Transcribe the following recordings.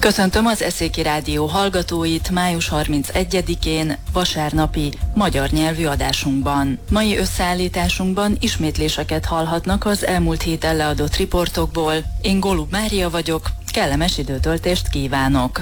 Köszöntöm az Eszéki Rádió hallgatóit május 31-én, vasárnapi magyar nyelvű adásunkban. Mai összeállításunkban ismétléseket hallhatnak az elmúlt héten leadott riportokból. Én Golub Mária vagyok, kellemes időtöltést kívánok!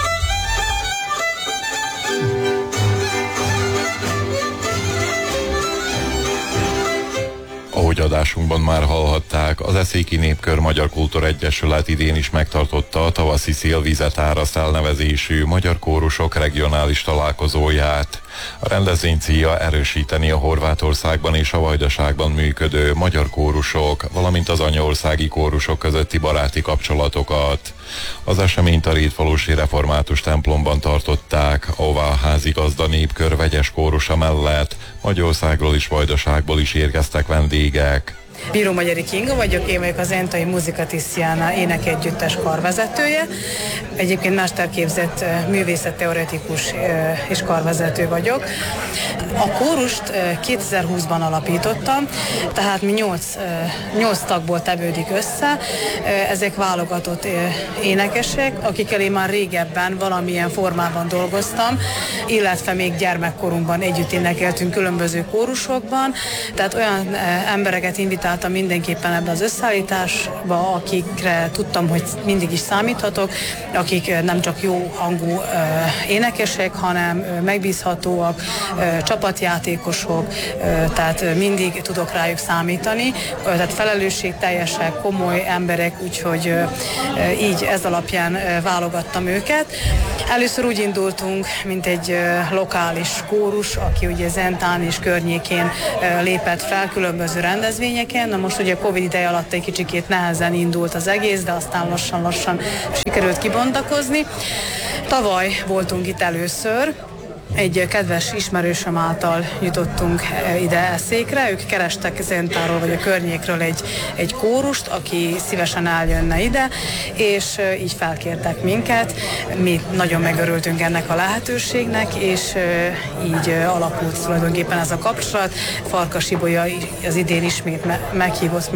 Ahogy adásunkban már hallhatták, az Eszéki Népkör Magyar Kultúregyesület idén is megtartotta a tavaszi Szélvizet áraszt elnevezésű magyar kórusok regionális találkozóját. A rendezvény célja erősíteni a Horvátországban és a Vajdaságban működő magyar kórusok, valamint az anyaországi kórusok közötti baráti kapcsolatokat. Az eseményt a Rétfalusi Református templomban tartották, ahová a házigazda Népkör vegyes kórusa mellett Magyarországról és Vajdaságból is érkeztek vendégek. Bíró Magyari Kinga vagyok, én vagyok az Entai Musica Tiziana énekegyüttes karvezetője. Egyébként mesterképzett művészetteoretikus és karvezető vagyok. A kórust 2020-ban alapítottam, tehát mi 8 tagból tevődik össze. Ezek válogatott énekesek, akikkel én már régebben valamilyen formában dolgoztam, illetve még gyermekkorunkban együtt énekeltünk különböző kórusokban. Tehát olyan embereket invitáltam mindenképpen ebbe az összeállításba, akikre tudtam, hogy mindig is számíthatok, akik nem csak jó hangú énekesek, hanem megbízhatóak, csapatjátékosok, tehát mindig tudok rájuk számítani, tehát felelősségteljesek, komoly emberek, úgyhogy így ez alapján válogattam őket. Először úgy indultunk, mint egy lokális kórus, aki ugye Zentán és környékén lépett fel különböző rendezvényeken. Na most ugye a Covid ideje alatt egy kicsikét nehezen indult az egész, de aztán lassan sikerült kibontakozni. Tavaly voltunk itt először, egy kedves ismerősöm által jutottunk ide Eszékre, ők kerestek Zentáról vagy a környékről egy kórust, aki szívesen eljönne ide, és így felkértek minket. Mi nagyon megörültünk ennek a lehetőségnek, és így alakult tulajdonképpen ez a kapcsolat. Farkas Ibolya az idén ismét meghívott